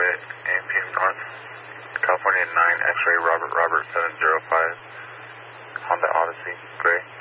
at AMP North, California 9, X-ray, Robert 705, Honda Odyssey, gray.